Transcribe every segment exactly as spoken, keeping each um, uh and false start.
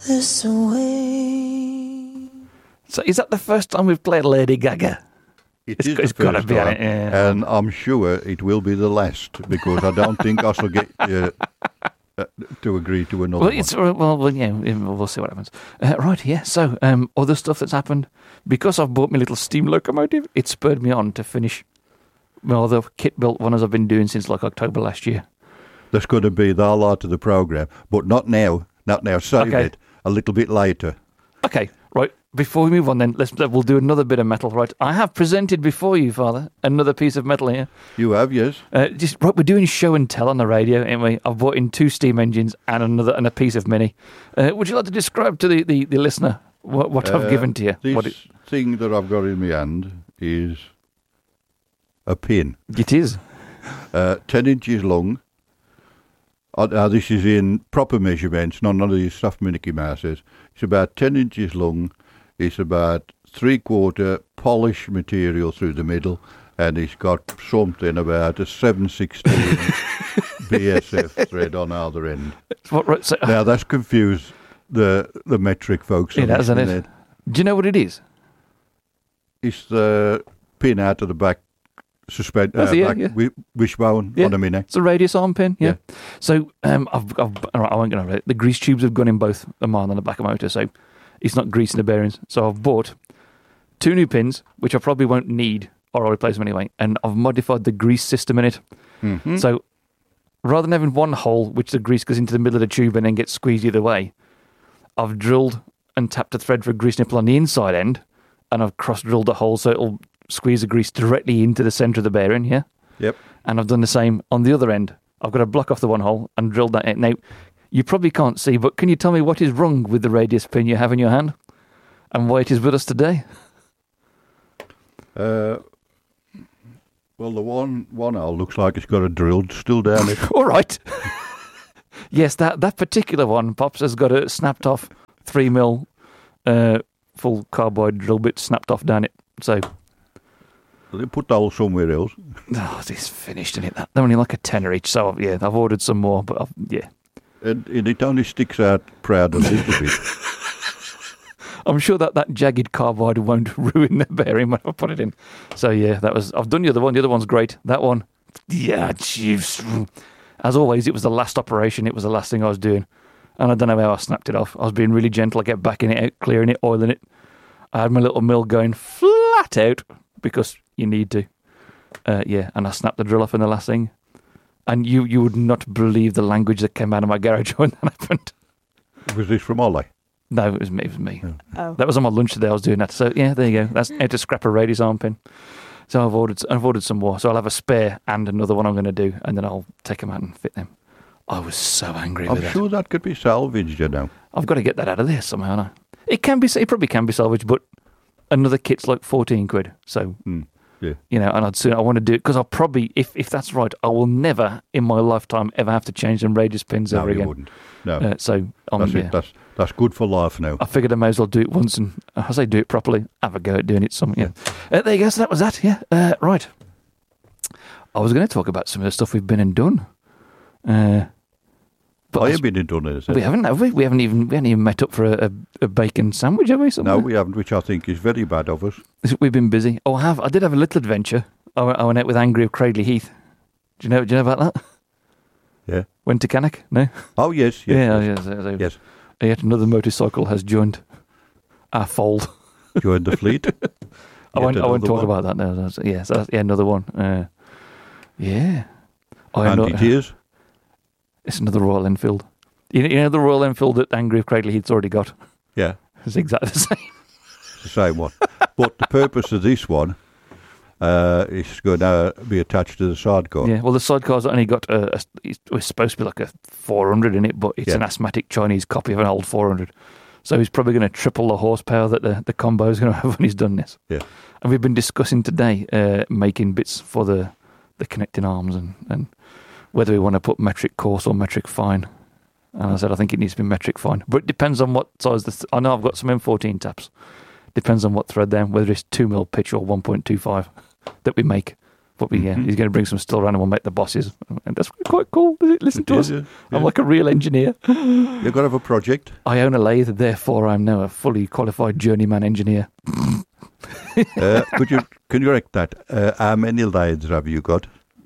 this way. So is that the first time we've played Lady Gaga? It It's- is the it's gotta first be on time, it, yeah. and I'm sure it will be the last because I don't think I shall get uh, uh, to agree to another Well, one. it's well, well, yeah, we'll see what happens. Uh, right, yeah. So, um, other stuff that's happened because I've bought my little steam locomotive. It spurred me on to finish my other kit-built one as I've been doing since like October last year. That's going to be the highlight of the programme, but not now. Not now. Save Okay. it a little bit later. Okay, right. Before we move on, then let's we'll do another bit of metal. Right, I have presented before you, Father, another piece of metal here. You have, yes? Uh, just right, we're doing show and tell on the radio, ain't we? I've brought in two steam engines and another and a piece of mini. Uh, would you like to describe to the, the, the listener what, what I've Uh, given to you? This What it, thing that I've got in my hand is a pin, it is. uh, ten inches long. Uh, uh, this is in proper measurements, not none of these stuff Mickey Mouse says. It's about ten inches long. It's about three-quarter polished material through the middle, and it's got something about a seven sixteen B S F thread on either end. What, right, so, Now, that's confused the the metric folks. it on has, this, hasn't isn't it? Do you know what it is? It's the pin out of the back suspend uh, That's it, yeah, back yeah. wi- wishbone Yeah. on a mini. It's a radius arm pin, yeah. Yeah. So um, I've, I've, all right, I won't go over it. The grease tubes have gone in both of mine on the back of the motor, so it's not greasing the bearings. So I've bought two new pins, which I probably won't need, or I'll replace them anyway, and I've modified the grease system in it. Mhm. So rather than having one hole, which the grease goes into the middle of the tube and then gets squeezed either way, I've drilled and tapped a thread for a grease nipple on the inside end, and I've cross-drilled a hole so it'll squeeze the grease directly into the centre of the bearing, yeah? Yep. And I've done the same on the other end. I've got to block off the one hole and drilled that in. Now, you probably can't see, but can you tell me what is wrong with the radius pin you have in your hand and why it is with us today? Uh, well, the one one hole looks like it's got a drill still down it. All right. Yes, that, that particular one, Pops, has got a snapped off three mil uh, full carbide drill bit snapped off down it. So, They put the hole somewhere else. oh, it's finished in it. That they're only like a tenner each. So yeah, I've ordered some more, but I've, yeah, And, and it only sticks out proud a little bit. I'm sure that that jagged carbide won't ruin the bearing when I put it in. So yeah, that was. I've done the other one. The other one's great. That one, yeah, jeez. As always, it was the last operation. It was the last thing I was doing, and I don't know how I snapped it off. I was being really gentle. I kept backing it out, clearing it, oiling it. I had my little mill going flat out because you need to. Uh, yeah, and I snapped the drill off in the last thing. And you, you would not believe the language that came out of my garage when that happened. Was this from Ollie? No, it was me. It was me. Oh. That was on my lunch today. I was doing that. So yeah, there you go. That's how to scrap a radius arm pin. So I've ordered. I've ordered some more. So I'll have a spare and another one I'm going to do, and then I'll take them out and fit them. I was so angry I'm with that. sure that could be salvaged, you know. I've got to get that out of there somehow. No? It can be. It probably can be salvaged, but another kit's like fourteen quid. So Mm, yeah. you know, and I'd soon. I want to do it because I'll probably, if if that's right, I will never in my lifetime ever have to change them radius pins No, ever you again. wouldn't. No, Uh, so um, that's yeah. it. That's that's good for life now. I figured I may as well do it once, and I say do it properly. Have a go at doing it. Some, yeah. Uh, there you go. So that was that. Yeah. Uh, right. I was going to talk about some of the stuff we've been and done. Uh, but I I have s- been in Dunnes. we haven't, have we? We haven't even we haven't even met up for a, a, a bacon sandwich, have we? No, Somewhere? we haven't, which I think is very bad of us. We've been busy. Oh, I have. I did have a little adventure. I went, I went out with Angry of Cradley Heath. Do you know? Do you know about that? Yeah. Went to Cannock? No. Oh yes, yes, yeah. yes. yeah so, so yes. Yet another motorcycle has joined our fold. Joined the fleet. I Yet won't. I won't another talk one. about that now. That's, yeah, so that's, yeah, another one. Uh, yeah, I And know- it is. It's another Royal Enfield. You know, you know the Royal Enfield that Angry of Cradley Heath's already got. Yeah, It's exactly the same. it's the same one. But the purpose of this one uh, is going to be attached to the sidecar. Yeah. Well, the sidecar's only got a. a it's, it's supposed to be like a four hundred in it, but it's Yeah. an asthmatic Chinese copy of an old four hundred. So he's probably going to triple the horsepower that the the combo is going to have when he's done this. Yeah. And we've been discussing today uh, making bits for the the connecting arms and and whether we want to put metric coarse or metric fine. And I said I think it needs to be metric fine, but it depends on what size. The th- I know I've got some M fourteen taps. Depends on what thread then, whether it's two mil pitch or one point two five that we make But we, yeah, Mhm. he's going to bring some still around and we'll make the bosses. And that's quite cool. Listen It to is, us. yeah, I'm yeah. like a real engineer. You've got to have a project. I own a lathe, therefore I'm now a fully qualified journeyman engineer. Uh, could you can you correct that? Uh, how many lathes have you got?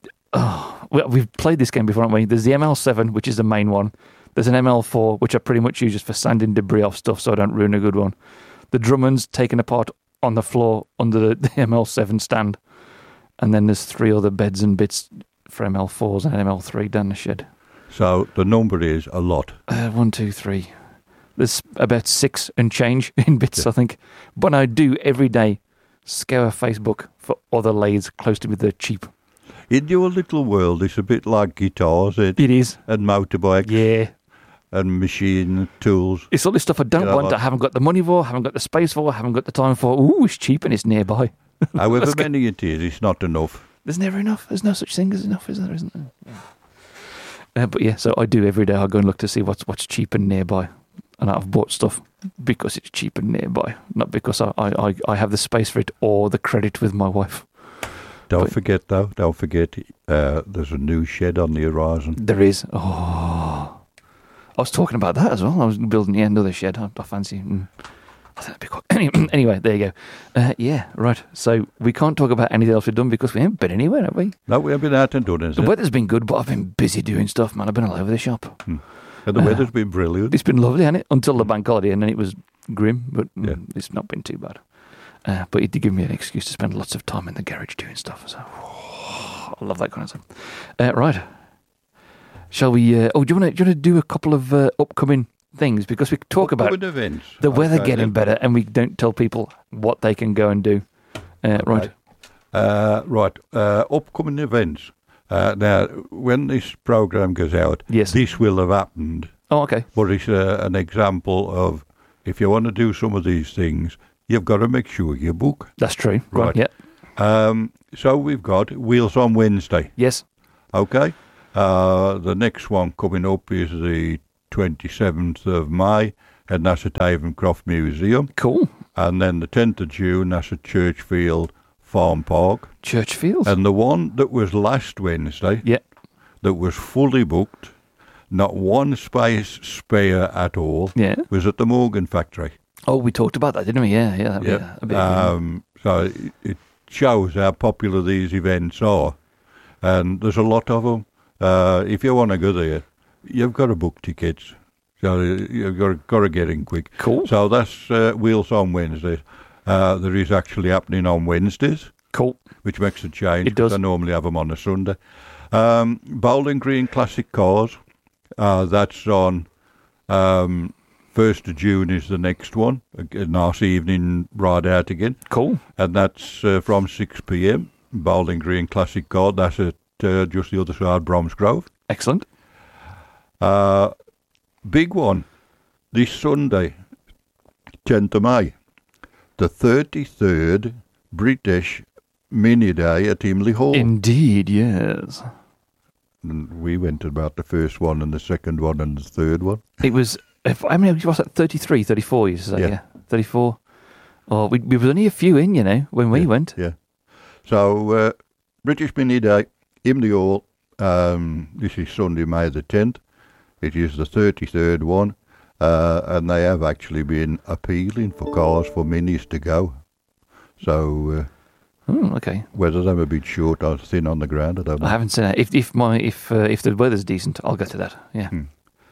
Oh, well, we've played this game before, haven't we? There's the M L seven, which is the main one. There's an M L four, which I pretty much use just for sanding debris off stuff so I don't ruin a good one. The Drummond's taken apart on the floor under the, the M L seven stand. And then there's three other beds and bits for M L fours and M L three down the shed. So the number is a lot. Uh, one, two, three. There's about six and change in bits, Yeah. I think. But I do every day scour Facebook for other lathes close to me that are cheap. In your little world, it's a bit like guitars eh, It is. and motorbikes Yeah. and machine tools. It's all this stuff I don't You know want, what? I haven't got the money for, haven't got the space for, haven't got the time for. Ooh, it's cheap and it's nearby. However Let's go. many it is, it's not enough. There's never enough. There's no such thing as enough, is there? Isn't there? Yeah. Uh, but yeah, so I do every day. I go and look to see what's what's cheap and nearby, and I've bought stuff because it's cheap and nearby, not because I I, I, I have the space for it or the credit with my wife. Don't But- forget, though, don't forget, uh, there's a new shed on the horizon. There is. Oh, I was talking about that as well. I was building yeah, another shed. I, I fancy. Mm. I think that'd be quite. Anyway, anyway, there you go. Uh, yeah, right. So we can't talk about anything else we've done because we haven't been anywhere, have we? No, we have been out and done, is The it? weather's been good, but I've been busy doing stuff, man. I've been all over the shop. And the uh, weather's been brilliant. It's been lovely, hasn't it? Until the bank holiday, and then it was grim, but mm, Yeah. it's not been too bad. Uh, but it did give me an excuse to spend lots of time in the garage doing stuff. So I love that kind of stuff. Uh, right. Shall we? Uh, oh, do you want to? Do you want to do a couple of uh, upcoming things because we talk about Upcoming events. the weather Okay, getting then. better, and we don't tell people what they can go and do. Uh, Right. Uh, right. Uh, upcoming events. Uh, now, when this program goes out, Yes. this will have happened. Oh, okay. But it's uh, an example of if you want to do some of these things, you've got to make sure you book. That's true. Right. Right. Yeah. Um, so we've got Wheels on Wednesday. Yes. Okay. Uh, the next one coming up is the twenty-seventh of May, and that's at Avon-Croft Museum. Cool. And then the tenth of June, that's at Churchfield Farm Park. Churchfield. And the one that was last Wednesday, yeah. that was fully booked, not one space spare at all, Yeah. was at the Morgan factory. Oh, we talked about that, didn't we? Yeah. Yeah. That'd be Yeah. a bit, Um, so it, it shows how popular these events are. And there's a lot of them. Uh, if you want to go there, you've got to book tickets. So you've got to, got to get in quick. Cool. So that's uh, Wheels on Wednesdays. Uh, there is actually happening on Wednesdays, Cool. which makes a change. It does. 'cause I normally have them on a Sunday. Um, Bowling Green Classic Cars. Uh, that's on um, first of June is the next one. A, a nice evening ride out again. Cool. And that's uh, from six p.m. Bowling Green Classic Car. That's at uh, just the other side, Bromsgrove. Excellent. Uh, big one. This Sunday, tenth of May. The thirty-third British Mini Day at Imlay Hall. Indeed, yes. And we went to about the first one and the second one and the third one. It was, if, I mean, was it thirty-three, thirty-four, you say? Yeah. Yeah. thirty-four. Oh, we, we was only a few in, you know, when we Yeah. went. Yeah. So, uh, British Mini Day, Imlay Hall. Um, this is Sunday, May the tenth. It is the thirty-third one. Uh, and they have actually been appealing for cars for minis to go. So, uh, Oh, okay. whether they're a bit short or thin on the ground, I don't know. I haven't seen that. If if my if uh, if the weather's decent, I'll go to that. Yeah. Hmm.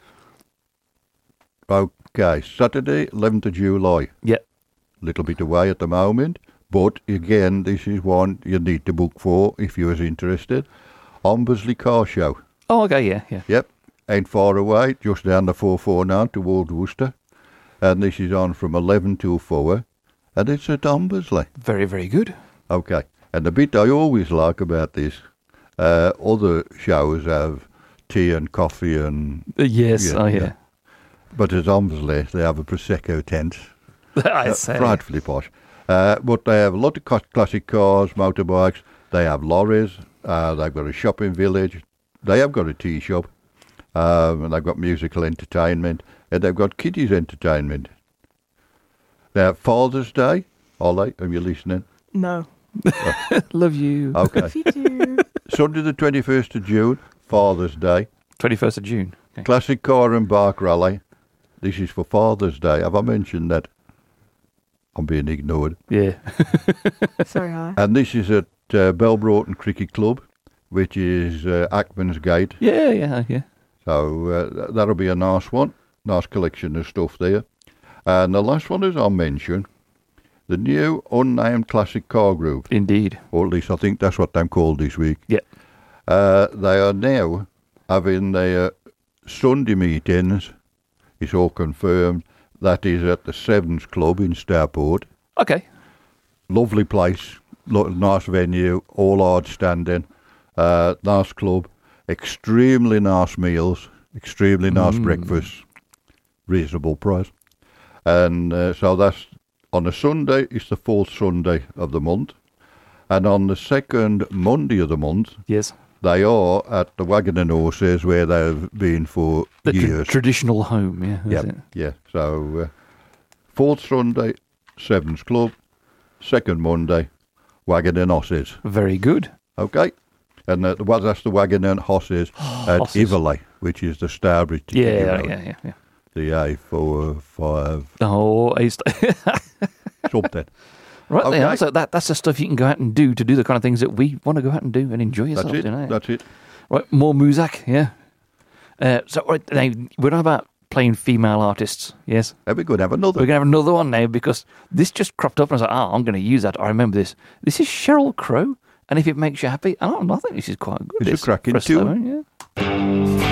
Okay, Saturday, eleventh of July. Yeah. Little bit away at the moment, but again, this is one you need to book for if you're interested. Ombersley Car Show. Oh, okay. Yeah. Yeah. Yep, ain't far away, just down the four forty-nine towards Worcester. And this is on from eleven till four, and it's at Ombersley. Very very good. Okay, and the bit I always like about this, uh, other shows have tea and coffee and... Uh, yes. Yeah, oh yeah. yeah. But at Ombersley, they have a Prosecco tent. I Uh, say. frightfully posh. Uh, but they have a lot of cos- classic cars, motorbikes. They have lorries. Uh, they've got a shopping village. They have got a tea shop. Um, and they've got musical entertainment. And they've got kiddies entertainment. Now, Father's Day. Ollie, are you listening? No. Love you. Okay. You do. Sunday the twenty-first of June, Father's Day. twenty-first of June. Okay. Classic Car and Bark Rally. This is for Father's Day. Have I mentioned that? I'm being ignored. Yeah. Sorry, hi. And this is at uh, Belbroughton Cricket Club, which is uh, Ackman's Gate. yeah, yeah, yeah. So uh, th- that'll be a nice one. Nice collection of stuff there. And the last one, as I mentioned, the new unnamed classic car group, Indeed. or at least I think that's what they're called this week. Yeah. Uh, they are now having their Sunday meetings. It's all confirmed. That is at the Sevens Club in Stourport. Okay. Lovely place, lo- nice venue, all hard standing, uh, nice club, extremely nice meals, extremely nice Mm. breakfast, reasonable price. And uh, so that's on a Sunday, it's the fourth Sunday of the month. And on the second Monday of the month, Yes. they are at the Wagon and Horses where they've been for The tra- years. traditional home, yeah. that's Yep, it. yeah. So uh, fourth Sunday, Sevens Club. Second Monday, Wagon and Horses. Very good. Okay? And uh, the, well, that's the Wagon and Horses at Horses. Iverley, which is the Starbridge. to Yeah, Iverley. yeah, yeah, yeah. The A four, five, Oh, I used to- something. right Okay. there. So that, that's the stuff you can go out and do to do the kind of things that we want to go out and do and enjoy yourself. That's it. You know? That's it. Right, more Muzak, yeah. Uh, so right, now, we're on about playing female artists, yes? Are we going to have another? We're going to have another one now because this just cropped up and I was like, oh, I'm going to use that. I remember this. This is Sheryl Crow, and if it makes you happy, oh, I think this is quite good. It's a this, cracking for a slow tune. one, yeah.